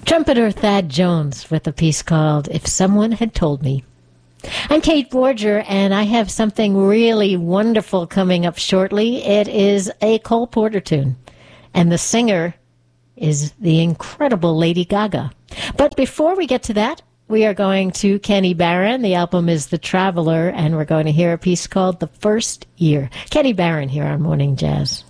Trumpeter Thad Jones with a piece called If Someone Had Told Me. I'm Kate Borger, and I have something really wonderful coming up shortly. It is a Cole Porter tune, and the singer is the incredible Lady Gaga. But before we get to that, we are going to Kenny Barron. The album is The Traveler, and we're going to hear a piece called The First Year. Kenny Barron here on Morning Jazz.